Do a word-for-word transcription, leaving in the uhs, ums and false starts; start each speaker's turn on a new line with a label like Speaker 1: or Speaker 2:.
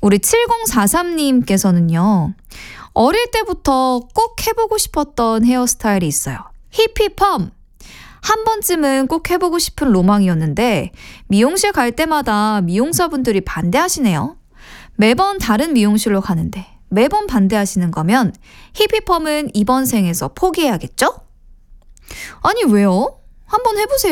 Speaker 1: 우리 칠공사삼님께서는요. 어릴 때부터 꼭 해보고 싶었던 헤어스타일이 있어요. 히피펌. 한 번쯤은 꼭 해보고 싶은 로망이었는데 미용실 갈 때마다 미용사분들이 반대하시네요. 매번 다른 미용실로 가는데 매번 반대하시는 거면 히피펌은 이번 생에서 포기해야겠죠? 아니 왜요? 한번 해보세요.